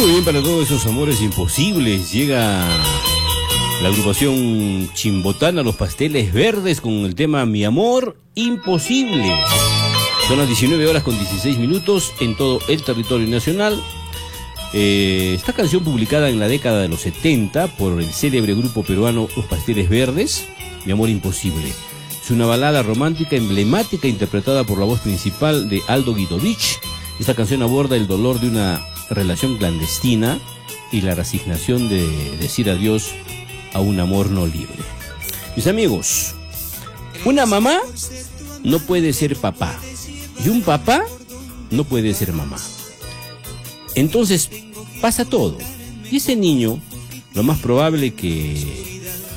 Muy bien, para todos esos amores imposibles llega la agrupación chimbotana Los Pasteles Verdes con el tema Mi Amor Imposible. Son las 19:16 en todo el territorio nacional. Esta canción, publicada en la década de los 70 por el célebre grupo peruano Los Pasteles Verdes, Mi Amor Imposible. Es una balada romántica emblemática interpretada por la voz principal de Aldo Guidovich. Esta canción aborda el dolor de una relación clandestina y la resignación de decir adiós a un amor no libre. Mis amigos, una mamá no puede ser papá y un papá no puede ser mamá. Entonces pasa todo. Y ese niño, lo más probable que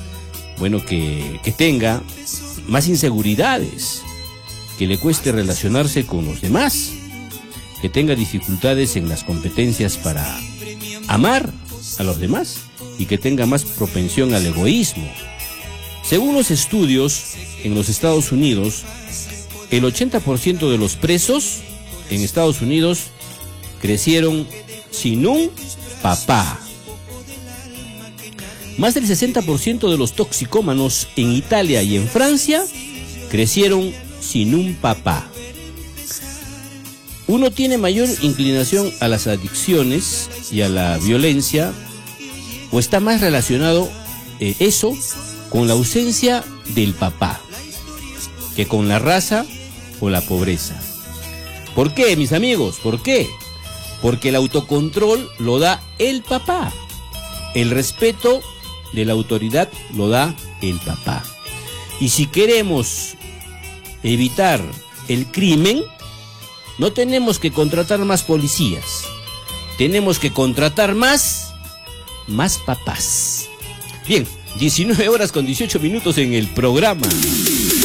tenga más inseguridades, que le cueste relacionarse con los demás, que tenga dificultades en las competencias para amar a los demás y que tenga más propensión al egoísmo. Según los estudios en los Estados Unidos, el 80% de los presos en Estados Unidos crecieron sin un papá. Más del 60% de los toxicómanos en Italia y en Francia crecieron sin un papá. Uno tiene mayor inclinación a las adicciones y a la violencia, o está más relacionado eso con la ausencia del papá que con la raza o la pobreza. ¿Por qué, mis amigos? ¿Por qué? Porque el autocontrol lo da el papá. El respeto de la autoridad lo da el papá. Y si queremos evitar el crimen, no tenemos que contratar más policías. Tenemos que contratar más papás. Bien, 19:18 en el programa